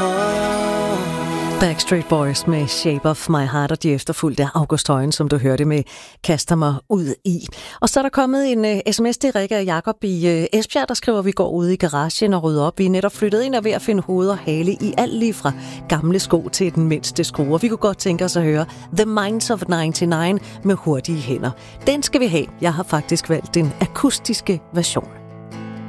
Backstreet Boys med Shape of My Heart, og de efterfulgte af August Højen, som du hørte med Kaster mig ud i. Og så er der kommet en sms til Rikke og Jakob i Esbjerg, der skriver, at vi går ud i garagen og rydder op. Vi er netop flyttet ind og ved at finde hoved og hale i alt lige fra gamle sko til den mindste skrue. Vi kunne godt tænke os at høre The Minds of 99 med hurtige hænder. Den skal vi have. Jeg har faktisk valgt den akustiske version.